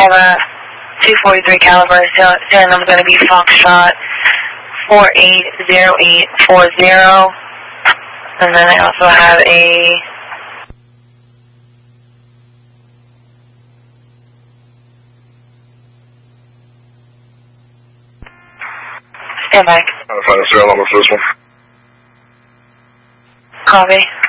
have a 243 caliber, serial number is going to be Foxtrot 480840. And then I also have a stand by. Trying to find a serial number for this one. Copy.